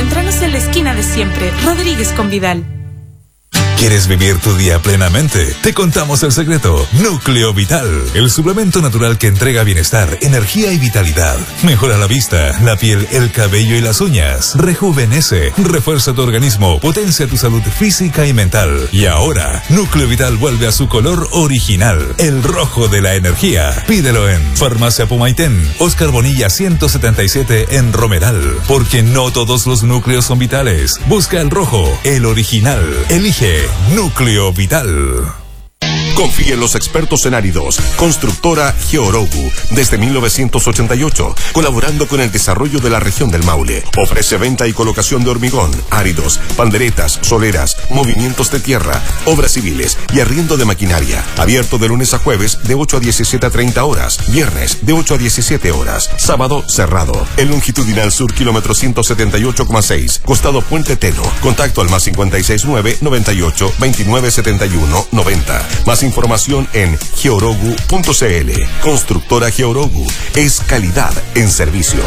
Encuéntranos en la esquina de siempre, Rodríguez con Vidal. ¿Quieres vivir tu día plenamente? Te contamos el secreto. Núcleo Vital, el suplemento natural que entrega bienestar, energía y vitalidad. Mejora la vista, la piel, el cabello y las uñas. Rejuvenece, refuerza tu organismo, potencia tu salud física y mental. Y ahora, Núcleo Vital vuelve a su color original, el rojo de la energía. Pídelo en Farmacia Pumaitén, Oscar Bonilla 177 en Romeral. Porque no todos los núcleos son vitales. Busca el rojo, el original. Elige Núcleo Vital. Confía en los expertos en áridos. Constructora Georogu, desde 1988, colaborando con el desarrollo de la región del Maule. Ofrece venta y colocación de hormigón, áridos, panderetas, soleras, movimientos de tierra, obras civiles y arriendo de maquinaria. Abierto de lunes a jueves de 8 a 17 a 30 horas, viernes de 8 a 17 horas, sábado cerrado. El longitudinal sur, kilómetro 178,6, costado Puente Teno. Contacto al +569 98 29 71 90. Más información en georogu.cl. Constructora Georogu es calidad en servicios.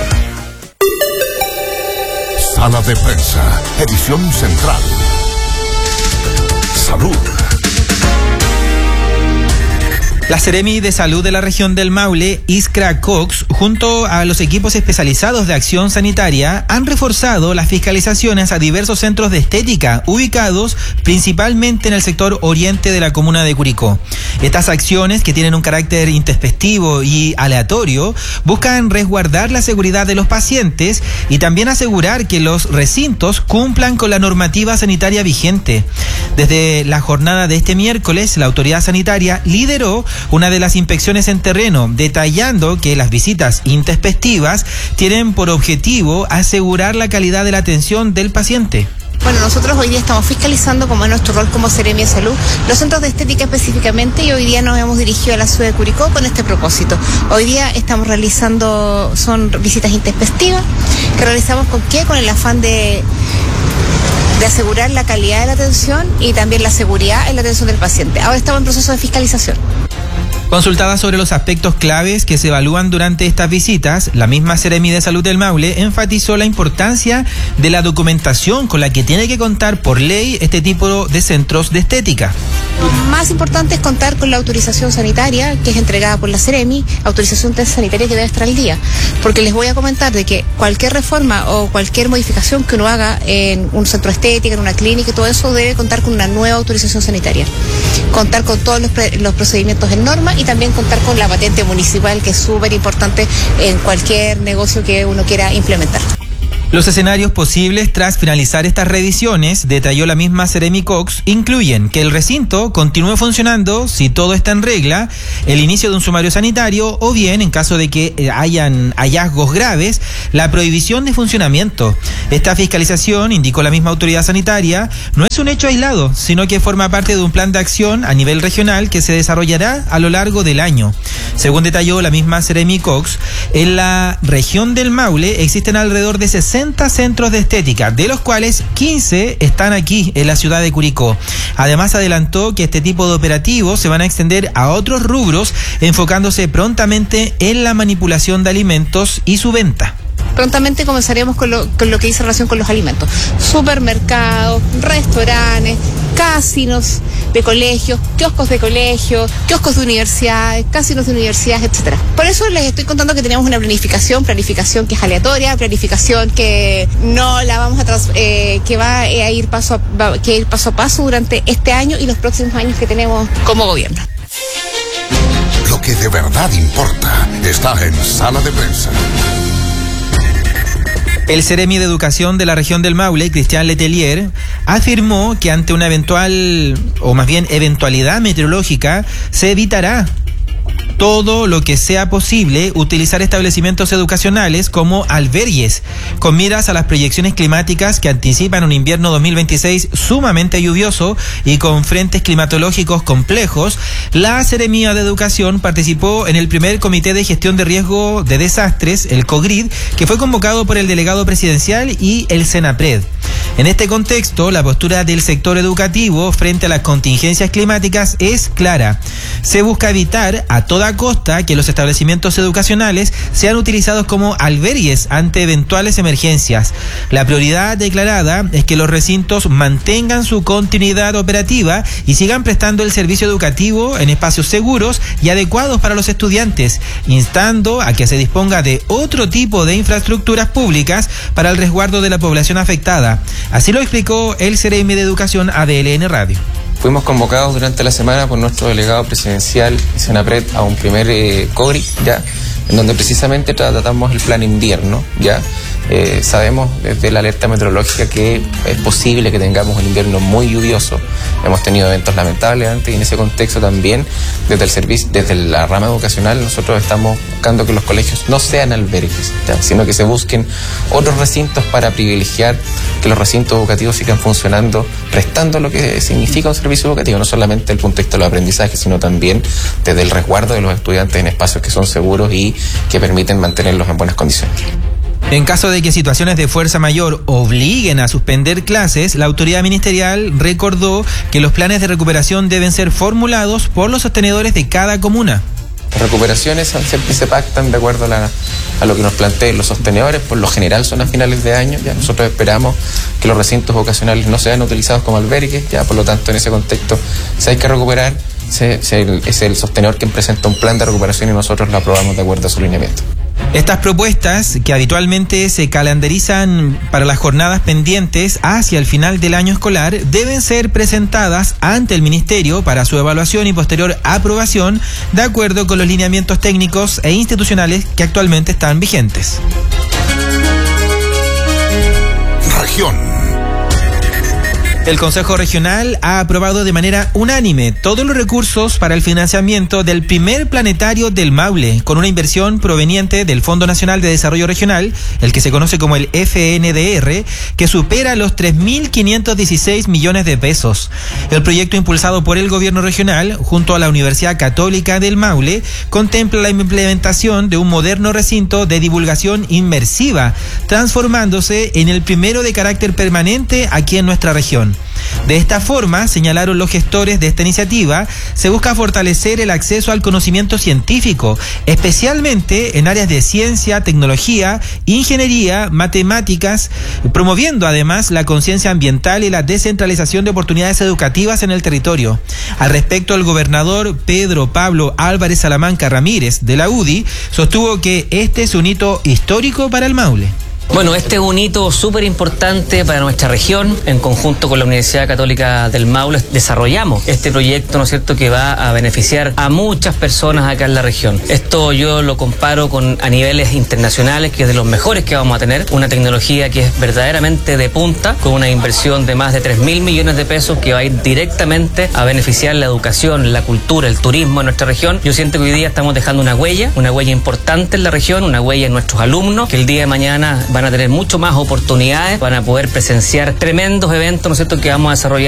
Sala de prensa, edición central. Salud. La Seremi de Salud de la región del Maule, Iskra Cox, junto a los equipos especializados de acción sanitaria, han reforzado las fiscalizaciones a diversos centros de estética ubicados principalmente en el sector oriente de la comuna de Curicó. Estas acciones, que tienen un carácter intempestivo y aleatorio, buscan resguardar la seguridad de los pacientes y también asegurar que los recintos cumplan con la normativa sanitaria vigente. Desde la jornada de este miércoles, la autoridad sanitaria lideró una de las inspecciones en terreno, detallando que las visitas intempestivas tienen por objetivo asegurar la calidad de la atención del paciente. Bueno, nosotros hoy día estamos fiscalizando, como es nuestro rol como Seremi de Salud, los centros de estética específicamente, y hoy día nos hemos dirigido a la ciudad de Curicó con este propósito. Hoy día estamos realizando, son visitas intempestivas, que realizamos ¿con qué? Con el afán de asegurar la calidad de la atención y también la seguridad en la atención del paciente. Ahora estamos en proceso de fiscalización. Consultada sobre los aspectos claves que se evalúan durante estas visitas, la misma Seremi de Salud del Maule enfatizó la importancia de la documentación con la que tiene que contar por ley este tipo de centros de estética. Lo más importante es contar con la autorización sanitaria que es entregada por la Seremi, autorización sanitaria que debe estar al día, porque les voy a comentar de que cualquier reforma o cualquier modificación que uno haga en un centro de estética, en una clínica, todo eso debe contar con una nueva autorización sanitaria, contar con todos los procedimientos en norma y también contar con la patente municipal, que es súper importante en cualquier negocio que uno quiera implementar. Los escenarios posibles tras finalizar estas revisiones, detalló la misma Seremi Cox, incluyen que el recinto continúe funcionando si todo está en regla, el inicio de un sumario sanitario o bien, en caso de que hayan hallazgos graves, la prohibición de funcionamiento. Esta fiscalización, indicó la misma autoridad sanitaria, no es un hecho aislado, sino que forma parte de un plan de acción a nivel regional que se desarrollará a lo largo del año. Según detalló la misma Seremi Cox, en la región del Maule existen alrededor de 60 centros de estética, de los cuales 15 están aquí en la ciudad de Curicó. Además, adelantó que este tipo de operativos se van a extender a otros rubros, enfocándose prontamente en la manipulación de alimentos y su venta. Prontamente comenzaremos con lo que dice relación con los alimentos. Supermercados, restaurantes, casinos de colegios, kioscos de colegios, kioscos de universidades, casinos de universidades, etcétera. Por eso les estoy contando que tenemos una planificación que es aleatoria, planificación que no la vamos a que va a ir paso a paso durante este año y los próximos años que tenemos como gobierno. Lo que de verdad importa está en Sala de Prensa. El Seremi de Educación de la región del Maule, Cristian Letelier, afirmó que ante una eventualidad meteorológica se evitará todo lo que sea posible utilizar establecimientos educacionales como albergues, con miras a las proyecciones climáticas que anticipan un invierno 2026 sumamente lluvioso y con frentes climatológicos complejos. La Seremía de Educación participó en el primer Comité de Gestión de Riesgo de Desastres, el COGRID, que fue convocado por el delegado presidencial y el SENAPRED. En este contexto, la postura del sector educativo frente a las contingencias climáticas es clara. Se busca evitar a toda costa que los establecimientos educacionales sean utilizados como albergues ante eventuales emergencias. La prioridad declarada es que los recintos mantengan su continuidad operativa y sigan prestando el servicio educativo en espacios seguros y adecuados para los estudiantes, instando a que se disponga de otro tipo de infraestructuras públicas para el resguardo de la población afectada. Así lo explicó el CRM de Educación a DLN Radio. Fuimos convocados durante la semana por nuestro delegado presidencial, Senapred, a un primer COGRI, ya, en donde precisamente tratamos el plan invierno, ya. Sabemos desde la alerta meteorológica que es posible que tengamos un invierno muy lluvioso. Hemos tenido eventos lamentables antes y en ese contexto también desde el servicio, desde la rama educacional, nosotros estamos buscando que los colegios no sean albergues, ¿ya? Sino que se busquen otros recintos para privilegiar que los recintos educativos sigan funcionando, prestando lo que significa un servicio educativo, no solamente desde el punto de vista del aprendizaje, sino también desde el resguardo de los estudiantes en espacios que son seguros y que permiten mantenerlos en buenas condiciones. En caso de que situaciones de fuerza mayor obliguen a suspender clases, la autoridad ministerial recordó que los planes de recuperación deben ser formulados por los sostenedores de cada comuna. Las recuperaciones siempre se pactan de acuerdo a lo que nos planteen los sostenedores, por lo general son a finales de año, ya nosotros esperamos que los recintos vocacionales no sean utilizados como albergues, ya por lo tanto en ese contexto si hay que recuperar, es el sostenedor quien presenta un plan de recuperación y nosotros lo aprobamos de acuerdo a su lineamiento. Estas propuestas, que habitualmente se calendarizan para las jornadas pendientes hacia el final del año escolar, deben ser presentadas ante el Ministerio para su evaluación y posterior aprobación de acuerdo con los lineamientos técnicos e institucionales que actualmente están vigentes. Región. El Consejo Regional ha aprobado de manera unánime todos los recursos para el financiamiento del primer planetario del Maule, con una inversión proveniente del Fondo Nacional de Desarrollo Regional, el que se conoce como el FNDR, que supera los 3.516 millones de pesos. El proyecto impulsado por el gobierno regional, junto a la Universidad Católica del Maule, contempla la implementación de un moderno recinto de divulgación inmersiva, transformándose en el primero de carácter permanente aquí en nuestra región. De esta forma, señalaron los gestores de esta iniciativa, se busca fortalecer el acceso al conocimiento científico, especialmente en áreas de ciencia, tecnología, ingeniería, matemáticas, promoviendo además la conciencia ambiental y la descentralización de oportunidades educativas en el territorio. Al respecto, el gobernador Pedro Pablo Álvarez Salamanca Ramírez de la UDI sostuvo que este es un hito histórico para el Maule. Bueno, este es un hito súper importante para nuestra región. En conjunto con la Universidad Católica del Maule desarrollamos este proyecto, ¿no es cierto?, que va a beneficiar a muchas personas acá en la región. Esto yo lo comparo a niveles internacionales, que es de los mejores que vamos a tener. Una tecnología que es verdaderamente de punta, con una inversión de más de 3.000 millones de pesos que va a ir directamente a beneficiar la educación, la cultura, el turismo en nuestra región. Yo siento que hoy día estamos dejando una huella importante en la región, una huella en nuestros alumnos, que el día de mañana van a tener mucho más oportunidades, van a poder presenciar tremendos eventos, ¿no es cierto?, que vamos a desarrollar